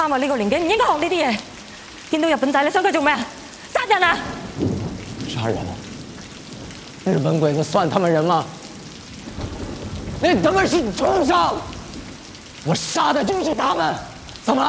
他們呢個年紀唔應該學呢啲嘢。見到日本仔，你想佢做咩？殺人啊！ 殺人？日本鬼子算他们人吗？那他们是畜生！我杀的就是他们。